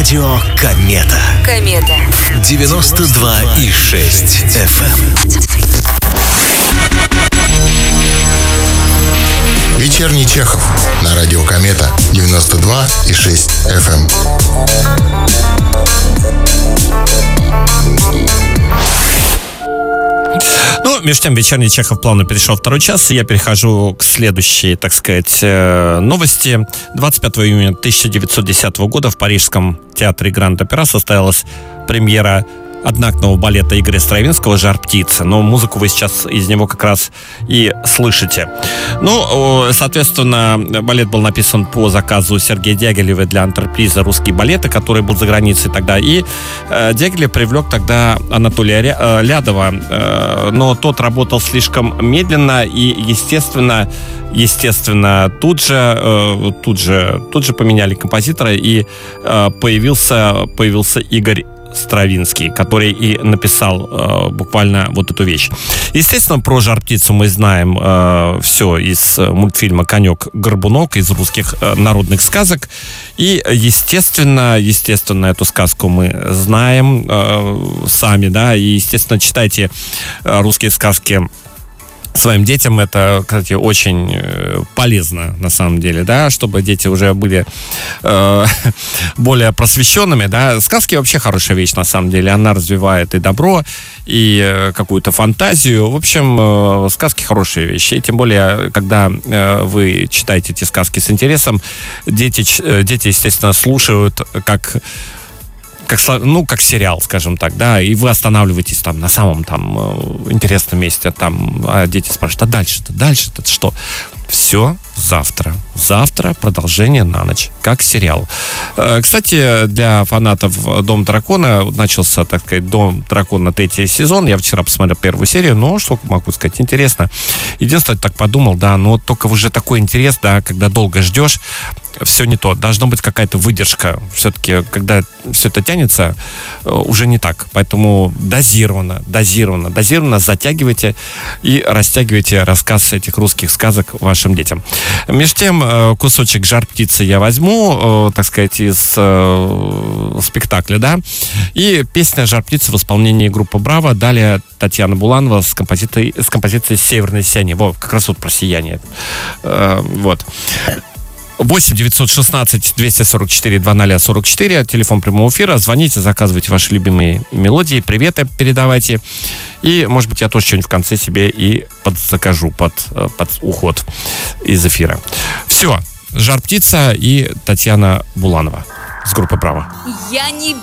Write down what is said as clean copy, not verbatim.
Радио Комета. Комета. 92,6 FM. Вечерний Чехов на радио Комета 92,6 FM. Ну, между тем, вечерний Чехов плавно перешел второй час, и я перехожу к следующей, так сказать, новости. 25 июня 1910 года в Парижском театре Гранд-Опера состоялась премьера одноактного балета Игоря Стравинского «Жар птицы». Но музыку вы сейчас из него как раз и слышите. Ну, соответственно, балет был написан по заказу Сергея Дягилева для антреприза «Русские балеты», который был за границей тогда. И Дягилев привлек тогда Анатолия Лядова, но тот работал слишком медленно и, естественно, тут же поменяли композитора, и появился Игорь Стравинский, который и написал буквально вот эту вещь. Естественно, про «Жар птицу» мы знаем все из мультфильма «Конек-горбунок», из русских народных сказок. И, естественно, эту сказку мы знаем сами, да, и, естественно, читайте русские сказки своим детям. Это, кстати, очень полезно, на самом деле, да, чтобы дети уже были более просвещенными, да. Сказки вообще хорошая вещь, на самом деле. Она развивает и добро, и какую-то фантазию. В общем, сказки хорошие вещи. И тем более, когда вы читаете эти сказки с интересом, дети, естественно, слушают как сериал, скажем так, да, и вы останавливаетесь там на самом там интересном месте, там, а дети спрашивают, а дальше-то что? Все завтра продолжение на ночь, как сериал. Кстати, для фанатов «Дом дракона» начался, так сказать, «Дом дракона» 3-й сезон. Я вчера посмотрел первую серию, но что могу сказать, интересно. Единственное, так подумал, да, но только уже такой интерес, да, когда долго ждешь, все не то. Должна быть какая-то выдержка. Все-таки, когда все это тянется, уже не так. Поэтому дозированно затягивайте и растягивайте рассказ этих русских сказок вашим детям. Между тем, кусочек «Жар птицы» я возьму, так сказать, из спектакля, да. И песня «Жар птицы» в исполнении группы «Браво». Далее Татьяна Буланова с композицией «Северное сияние». Вот, как раз вот про сияние. Вот. 8-916-244-2044, телефон прямого эфира. Звоните, заказывайте ваши любимые мелодии, приветы передавайте. И, может быть, я тоже что-нибудь в конце себе и подзакажу под уход из эфира. Все. «Жар птица» и Татьяна Буланова с группы «Браво». Я не